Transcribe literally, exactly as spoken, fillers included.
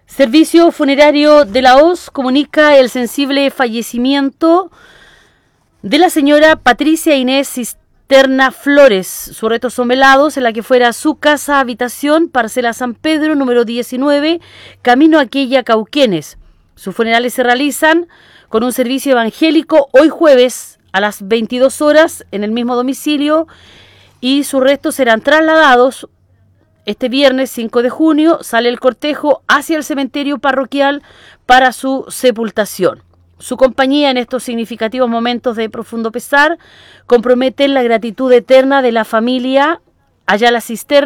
Servicio Funerario de la O S comunica el sensible fallecimiento de la señora Patricia Inés Cisterna Flores. Sus restos son velados en la que fuera su casa habitación, parcela San Pedro, número diecinueve, camino Aquella, Cauquenes. Sus funerales se realizan con un servicio evangélico hoy jueves a las veintidós horas en el mismo domicilio y sus restos serán trasladados. Este viernes cinco de junio sale el cortejo hacia el cementerio parroquial para su sepultación. Su compañía en estos significativos momentos de profundo pesar compromete la gratitud eterna de la familia Ayala Cisterna